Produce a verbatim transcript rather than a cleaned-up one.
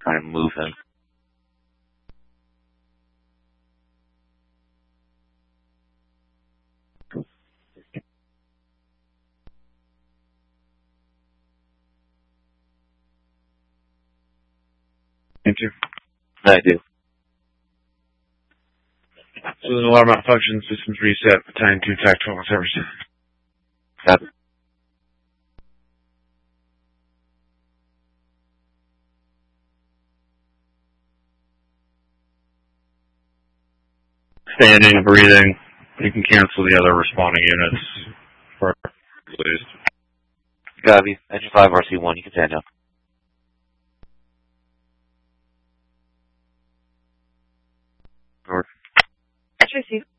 kind of move him. Enter. I do. So there's alarm malfunction, systems reset, battalion two, attack twelve service. Got it. Standing, breathing. You can cancel the other responding units for please. Copy. Engine five, R C one, you can stand up. North. That's received.